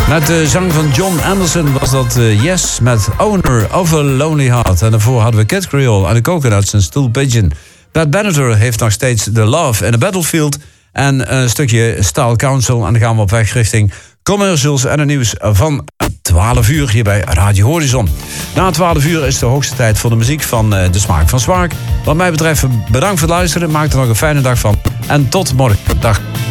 Met de zang van John Anderson was dat Yes met Owner of a Lonely Heart. En daarvoor hadden we Kid Creole en de Coconuts en Stool Pigeon. Pat Benatar heeft nog steeds The Love in the Battlefield. En een stukje Style Council. En dan gaan we op weg richting commercials en het nieuws van 12 uur hier bij Radio Horizon. Na 12 uur is de hoogste tijd voor de muziek van De Smaak van Smaak. Wat mij betreft bedankt voor het luisteren. Maak er nog een fijne dag van. En tot morgen. Dag.